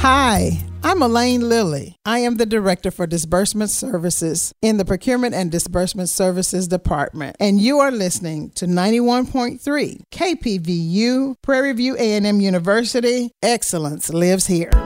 Hi, I'm Elaine Lilly. I am the Director for Disbursement Services in the Procurement and Disbursement Services Department, and you are listening to 91.3 KPVU, Prairie View A&M University. Excellence lives here.